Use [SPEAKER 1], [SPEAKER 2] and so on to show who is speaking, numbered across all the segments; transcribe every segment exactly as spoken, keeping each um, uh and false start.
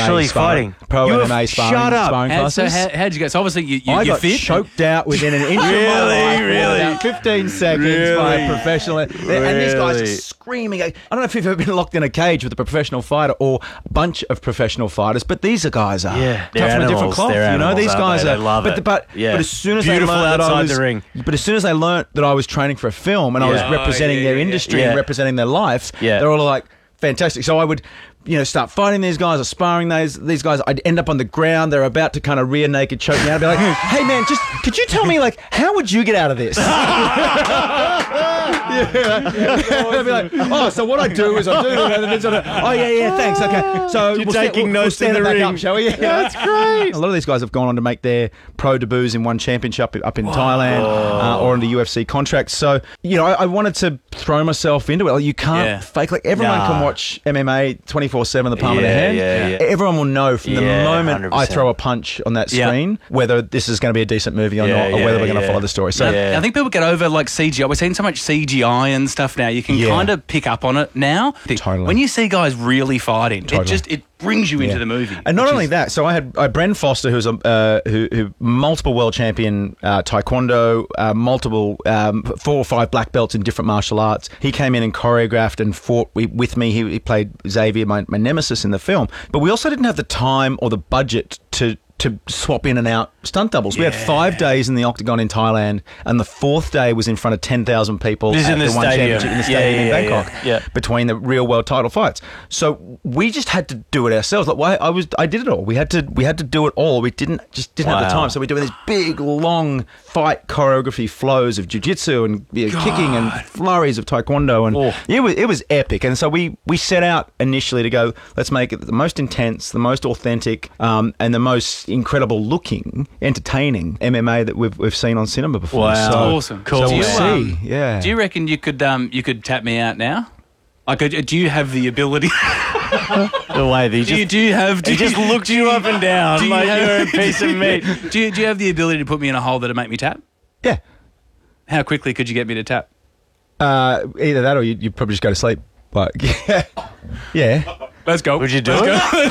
[SPEAKER 1] actually
[SPEAKER 2] sparring,
[SPEAKER 1] fighting.
[SPEAKER 2] pro
[SPEAKER 1] You
[SPEAKER 2] M M A
[SPEAKER 1] have-
[SPEAKER 2] sparring,
[SPEAKER 1] shut up.
[SPEAKER 2] sparring
[SPEAKER 3] How, so
[SPEAKER 2] classes.
[SPEAKER 3] how, how'd you go? So obviously you, you,
[SPEAKER 2] I
[SPEAKER 3] you're
[SPEAKER 2] got
[SPEAKER 3] fit.
[SPEAKER 2] choked out within an inch of my
[SPEAKER 1] Really?
[SPEAKER 2] life.
[SPEAKER 1] Really?
[SPEAKER 2] About fifteen seconds by a professional. And these guys are
[SPEAKER 1] Really?
[SPEAKER 2] screaming. I don't know if you've ever been locked in a cage with a professional fighter or a bunch of professional fighters, but these are guys are
[SPEAKER 1] Yeah.
[SPEAKER 2] cut
[SPEAKER 1] They're
[SPEAKER 2] from a different
[SPEAKER 1] animals.
[SPEAKER 2] cloth.
[SPEAKER 1] They're
[SPEAKER 2] You know,
[SPEAKER 1] animals,
[SPEAKER 2] these
[SPEAKER 1] aren't
[SPEAKER 2] guys
[SPEAKER 1] they?
[SPEAKER 2] are.
[SPEAKER 1] They love
[SPEAKER 2] but,
[SPEAKER 1] it.
[SPEAKER 2] But,
[SPEAKER 1] Yeah.
[SPEAKER 2] but as soon as
[SPEAKER 1] Beautiful
[SPEAKER 2] they learned that I
[SPEAKER 1] outside
[SPEAKER 2] was,
[SPEAKER 1] the ring.
[SPEAKER 2] but as soon as they learnt that I was training for a film and I was
[SPEAKER 1] Yeah.
[SPEAKER 2] representing
[SPEAKER 3] Oh, yeah,
[SPEAKER 2] their
[SPEAKER 3] yeah,
[SPEAKER 2] industry
[SPEAKER 1] yeah.
[SPEAKER 2] and representing their life,
[SPEAKER 1] Yeah.
[SPEAKER 2] they're all like, fantastic. So I would, you know, start fighting these guys or sparring these these guys. I'd end up on the ground. They're about to kind of rear naked choke me out. I'd be like, hey man, just could you tell me like how would you get out of this? Yeah. I'd be like, oh, so what I do is I do this. Oh yeah, yeah, thanks. Okay, so
[SPEAKER 1] You're
[SPEAKER 2] we'll
[SPEAKER 1] taking
[SPEAKER 2] stand, we'll,
[SPEAKER 1] notes
[SPEAKER 2] we'll stand
[SPEAKER 1] in
[SPEAKER 2] it
[SPEAKER 1] the
[SPEAKER 2] back
[SPEAKER 1] ring.
[SPEAKER 2] up, shall we? Yeah, that's great. A lot of these guys have gone on to make their pro debuts in one championship up in Thailand uh, or into U F C contracts. So you know, I, I wanted to throw myself into it. Like, you can't
[SPEAKER 3] Yeah.
[SPEAKER 2] fake. Like everyone
[SPEAKER 1] Nah.
[SPEAKER 2] can watch M M A twenty-four seven, the palm of
[SPEAKER 1] Yeah,
[SPEAKER 2] their hand.
[SPEAKER 1] yeah, yeah.
[SPEAKER 2] Everyone will know from the
[SPEAKER 1] Yeah,
[SPEAKER 2] moment
[SPEAKER 1] one hundred
[SPEAKER 2] I
[SPEAKER 1] percent.
[SPEAKER 2] throw a punch on that
[SPEAKER 3] Yeah.
[SPEAKER 2] screen whether this is going to be a decent movie or
[SPEAKER 1] Yeah,
[SPEAKER 2] not, or
[SPEAKER 1] yeah,
[SPEAKER 2] whether we're going to
[SPEAKER 1] yeah.
[SPEAKER 2] follow the story. So
[SPEAKER 1] Yeah.
[SPEAKER 3] I think people get over like C G I. We're seeing so much C G I and stuff now. You can
[SPEAKER 2] Yeah.
[SPEAKER 3] kind of pick up on it now.
[SPEAKER 2] Totally.
[SPEAKER 3] When you see guys really fighting,
[SPEAKER 2] Totally.
[SPEAKER 3] it just it brings you into
[SPEAKER 2] Yeah.
[SPEAKER 3] the movie.
[SPEAKER 2] And not
[SPEAKER 3] which
[SPEAKER 2] only
[SPEAKER 3] is-
[SPEAKER 2] that, so I had uh, Bren Foster, who's a uh, who, who multiple world champion uh, taekwondo, uh, multiple um, four or five black belts in different martial arts. He came in and choreographed and fought wi- with me. He, he played Xavier, my, my nemesis in the film. But we also didn't have the time or the budget to to swap in and out stunt doubles. We had five days in the Octagon in Thailand, and the fourth day was in front of ten thousand people
[SPEAKER 1] This is
[SPEAKER 2] at
[SPEAKER 1] in the
[SPEAKER 2] one
[SPEAKER 1] stadium.
[SPEAKER 2] championship in the
[SPEAKER 1] Yeah,
[SPEAKER 2] stadium
[SPEAKER 1] yeah,
[SPEAKER 2] in
[SPEAKER 1] yeah,
[SPEAKER 2] Bangkok
[SPEAKER 1] yeah. Yeah.
[SPEAKER 2] between the real world title fights. So we just had to do it ourselves. Like why I was, I did it all. We had to, we had to do it all. We didn't just didn't have the
[SPEAKER 1] Wow.
[SPEAKER 2] time. So we're doing these big, long fight choreography flows of jiu-jitsu and you know, kicking and flurries of taekwondo, and
[SPEAKER 1] Oh.
[SPEAKER 2] it was it was epic. And so we we set out initially to go, let's make it the most intense, the most authentic, um, and the most incredible looking, entertaining M M A that we've we've seen on cinema before.
[SPEAKER 1] Wow.
[SPEAKER 2] So,
[SPEAKER 3] Awesome.
[SPEAKER 1] Cool.
[SPEAKER 2] So
[SPEAKER 3] Do
[SPEAKER 2] we'll
[SPEAKER 3] you,
[SPEAKER 2] see.
[SPEAKER 3] um,
[SPEAKER 2] yeah.
[SPEAKER 3] Do you reckon you could um you could tap me out now? Like, uh, do you have the ability?
[SPEAKER 1] The way that he
[SPEAKER 3] do you
[SPEAKER 1] just,
[SPEAKER 3] do you have? Do
[SPEAKER 1] he just
[SPEAKER 3] you,
[SPEAKER 1] looked you up and
[SPEAKER 3] do
[SPEAKER 1] down
[SPEAKER 3] you
[SPEAKER 1] like
[SPEAKER 3] have-
[SPEAKER 1] you're a piece of meat.
[SPEAKER 3] Do you do you have the ability to put me in a hole that'll make me tap?
[SPEAKER 2] yeah.
[SPEAKER 3] How quickly could you get me to tap?
[SPEAKER 2] Uh, either that or you you probably just go to sleep. Like yeah. Yeah.
[SPEAKER 3] Let's go.
[SPEAKER 1] Would you do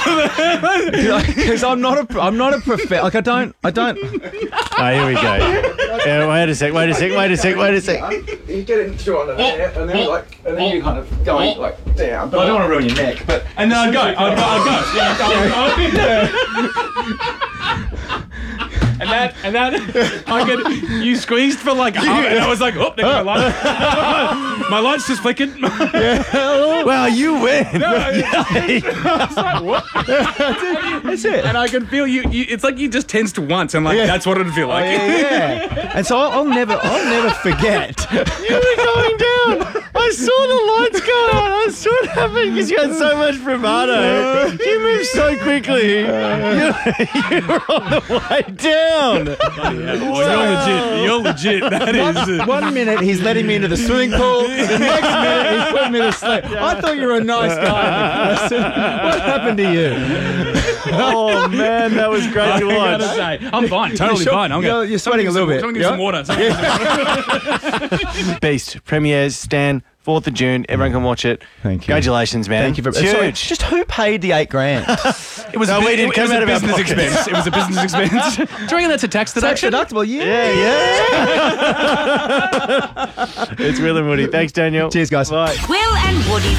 [SPEAKER 1] it?
[SPEAKER 2] Because I'm not a, I'm not a prof. Like I don't, I don't.
[SPEAKER 1] Oh, here we go. Yeah, wait a sec, wait a sec, wait a sec, wait a sec.
[SPEAKER 2] You get it through under there, and then like, and then you kind of going like down. But I don't want to ruin your neck. But
[SPEAKER 3] And then I'd go. I'd go. I'd go. Yeah, I'd go. I'd go. And that, and that, I could, you squeezed for like a half, and I was like, oh, there goes my light. My light's just flicking.
[SPEAKER 1] Wow, you win.
[SPEAKER 2] that's it.
[SPEAKER 3] And I could feel you, you, it's like you just tensed once, and like,
[SPEAKER 2] Yeah.
[SPEAKER 3] that's what it'd feel like.
[SPEAKER 2] Yeah, yeah. And so I'll, I'll never, I'll never forget.
[SPEAKER 1] You were going down. I saw the lights go out. I saw it happen because you had so much bravado. You moved so quickly. You, you were on the way down.
[SPEAKER 3] Well, you're legit. You're legit. That is.
[SPEAKER 2] One minute he's letting me into the swimming pool. The next minute he's putting me to sleep. I thought you were a nice guy. What happened to you?
[SPEAKER 1] Oh man, that was great to
[SPEAKER 3] I
[SPEAKER 1] watch.
[SPEAKER 3] gotta say, I'm fine. Totally
[SPEAKER 2] You're-
[SPEAKER 3] fine. I'm
[SPEAKER 2] you're,
[SPEAKER 3] gonna,
[SPEAKER 2] you're sweating a little bit.
[SPEAKER 3] Someone give me some water. Someone give me some water.
[SPEAKER 1] Beast premieres Stan fourth of June. Everyone can watch it.
[SPEAKER 2] Thank you.
[SPEAKER 1] Congratulations, man.
[SPEAKER 2] Thank you very
[SPEAKER 1] It's
[SPEAKER 2] much.
[SPEAKER 1] huge.
[SPEAKER 2] Just who paid the eight grand?
[SPEAKER 3] It was
[SPEAKER 1] No,
[SPEAKER 3] a,
[SPEAKER 1] we
[SPEAKER 3] bu-
[SPEAKER 1] didn't
[SPEAKER 3] it,
[SPEAKER 1] come
[SPEAKER 3] was
[SPEAKER 1] out
[SPEAKER 3] a
[SPEAKER 1] of our
[SPEAKER 3] business
[SPEAKER 1] pockets.
[SPEAKER 3] expense. It was a business expense. Do you reckon that's a tax
[SPEAKER 2] Tax
[SPEAKER 3] deduction?
[SPEAKER 2] deductible, yeah.
[SPEAKER 1] Yeah, yeah. It's Will and Woody. Thanks, Daniel.
[SPEAKER 2] Cheers, guys.
[SPEAKER 1] Bye.
[SPEAKER 4] Will and Woody